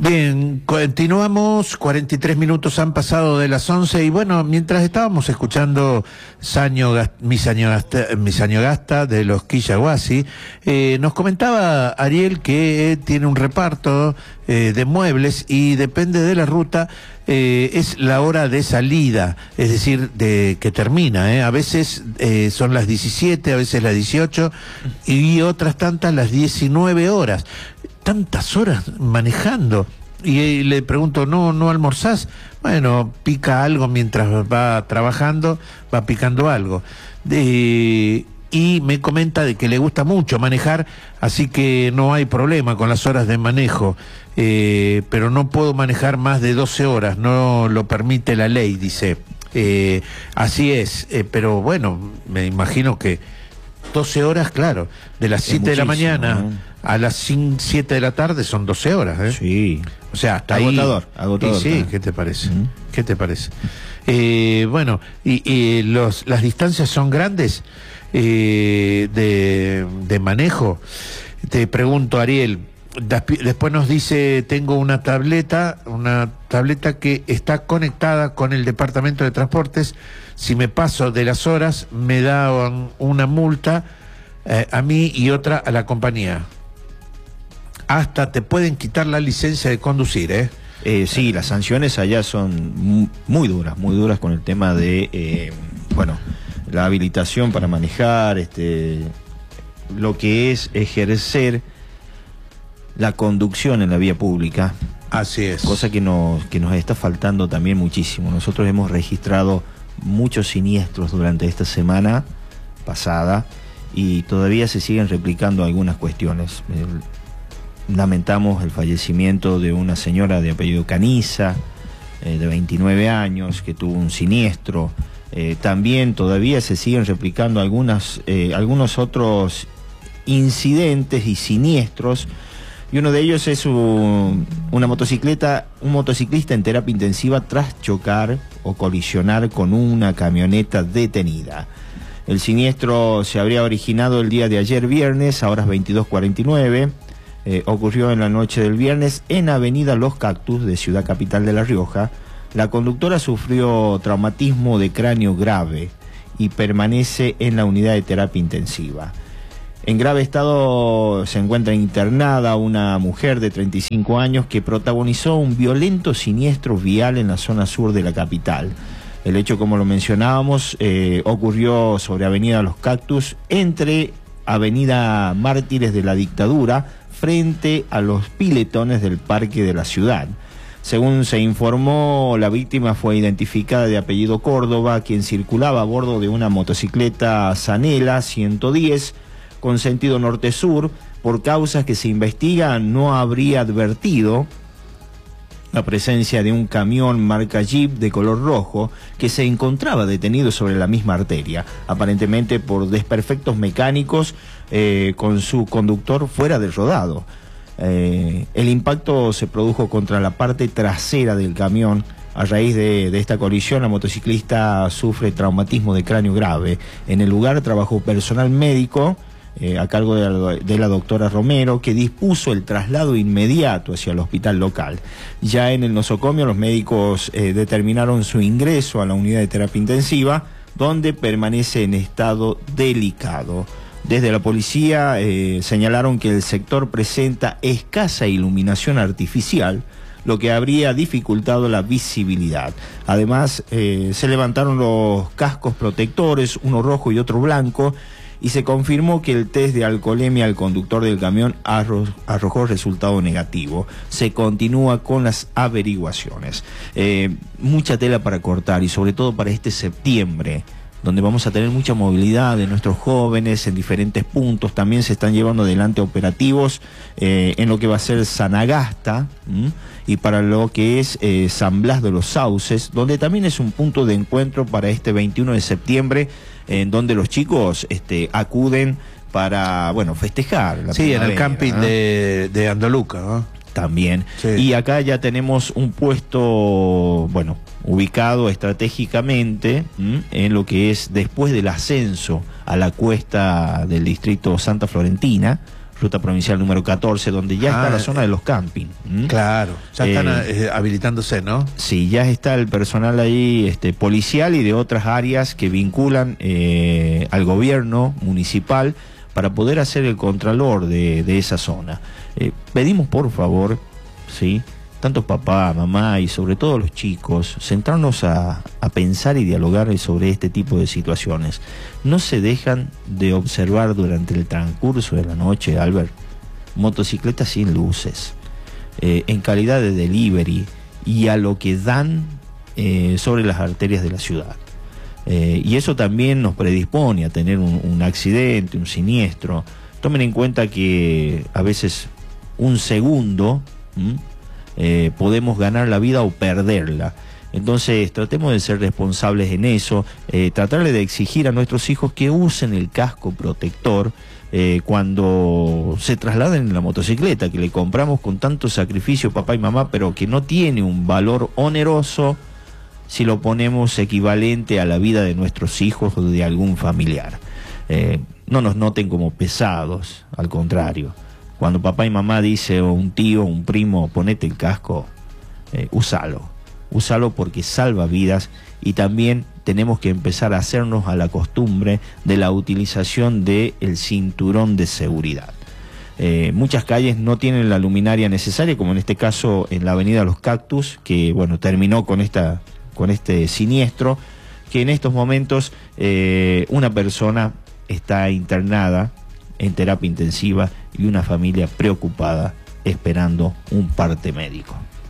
Bien, continuamos, 43 minutos han pasado de las 11 y bueno, mientras estábamos escuchando Misañogasta de los Quillahuasi, nos comentaba Ariel que tiene un reparto de muebles y depende de la ruta, es la hora de salida, es decir, de que termina, a veces son las 17, a veces las 18 y otras tantas las 19 horas. Tantas horas manejando. Y le pregunto, ¿no almorzás? Bueno, pica algo mientras va trabajando, va picando algo. Y me comenta de que le gusta mucho manejar, así que no hay problema con las horas de manejo. Pero no puedo manejar más de 12 horas, no lo permite la ley, dice. Así es, pero bueno, me imagino que 12 horas, claro, de las 7 de la mañana a las 7 de la tarde son 12 horas, ¿eh? Sí. O sea, hasta agotador, ahí. Agotador. Sí, ¿qué te parece? ¿Qué te parece? Bueno, las distancias son grandes de manejo. Te pregunto, Ariel, después nos dice, tengo una tableta que está conectada con el Departamento de Transportes. Si me paso de las horas, me dan una multa a mí y otra a la compañía. Hasta te pueden quitar la licencia de conducir, ¿eh? Sí, las sanciones allá son muy duras con el tema de, la habilitación para manejar, lo que es ejercer la conducción en la vía pública. Así es. Cosa que nos está faltando también muchísimo. Nosotros hemos registrado muchos siniestros durante esta semana pasada y todavía se siguen replicando algunas cuestiones. Lamentamos el fallecimiento de una señora de apellido Caniza, de 29 años, que tuvo un siniestro. También todavía se siguen replicando algunos otros incidentes y siniestros, y uno de ellos es un motociclista en terapia intensiva tras chocar o colisionar con una camioneta detenida. El siniestro se habría originado el día de ayer viernes a horas 22:49. Ocurrió en la noche del viernes en Avenida Los Cactus de Ciudad Capital de La Rioja. La conductora sufrió traumatismo de cráneo grave y permanece en la unidad de terapia intensiva. En grave estado se encuentra internada una mujer de 35 años que protagonizó un violento siniestro vial en la zona sur de la capital. El hecho, como lo mencionábamos, ocurrió sobre Avenida Los Cactus, entre Avenida Mártires de la Dictadura, frente a los piletones del Parque de la Ciudad. Según se informó, la víctima fue identificada de apellido Córdoba, quien circulaba a bordo de una motocicleta Zanela 110 con sentido norte-sur. Por causas que se investigan, no habría advertido la presencia de un camión marca Jeep de color rojo que se encontraba detenido sobre la misma arteria, aparentemente por desperfectos mecánicos, con su conductor fuera del rodado. El impacto se produjo contra la parte trasera del camión. A raíz de esta colisión, la motociclista sufre traumatismo de cráneo grave. En el lugar trabajó personal médico a cargo de la doctora Romero, que dispuso el traslado inmediato hacia el hospital local. Ya en el nosocomio, los médicos determinaron su ingreso a la unidad de terapia intensiva, donde permanece en estado delicado. Desde la policía señalaron que el sector presenta escasa iluminación artificial, lo que habría dificultado la visibilidad. Además, se levantaron los cascos protectores, uno rojo y otro blanco, y se confirmó que el test de alcoholemia al conductor del camión arrojó resultado negativo. Se continúa con las averiguaciones. Mucha tela para cortar, y sobre todo para este septiembre, donde vamos a tener mucha movilidad de nuestros jóvenes en diferentes puntos. También se están llevando adelante operativos en lo que va a ser Sanagasta y para lo que es San Blas de los Sauces, donde también es un punto de encuentro para este 21 de septiembre, en donde los chicos acuden para, festejar la primavera, en el camping de Andoluca, ¿no? También. Sí. Y acá ya tenemos un puesto, ubicado estratégicamente en lo que es después del ascenso a la cuesta del distrito Santa Florentina, ruta provincial número 14, donde ya está la zona de los campings. Claro, ya están habilitándose, ¿no? Sí, ya está el personal ahí policial y de otras áreas que vinculan al gobierno municipal para poder hacer el contralor de esa zona. Pedimos por favor, ¿sí?, tanto papá, mamá y sobre todo los chicos, centrarnos a pensar y dialogar sobre este tipo de situaciones. No se dejan de observar durante el transcurso de la noche, Albert, motocicletas sin luces, en calidad de delivery y a lo que dan sobre las arterias de la ciudad. Y eso también nos predispone a tener un accidente, un siniestro. Tomen en cuenta que a veces un segundo podemos ganar la vida o perderla. Entonces tratemos de ser responsables en eso, tratarle de exigir a nuestros hijos que usen el casco protector cuando se trasladen en la motocicleta, que le compramos con tanto sacrificio papá y mamá, pero que no tiene un valor oneroso si lo ponemos equivalente a la vida de nuestros hijos o de algún familiar. No nos noten como pesados, al contrario. Cuando papá y mamá dice, o un tío, un primo, ponete el casco, úsalo porque salva vidas, y también tenemos que empezar a hacernos a la costumbre de la utilización del cinturón de seguridad. Muchas calles no tienen la luminaria necesaria, como en este caso en la avenida Los Cactus, que bueno, terminó con este siniestro, que en estos momentos una persona está internada en terapia intensiva y una familia preocupada esperando un parte médico.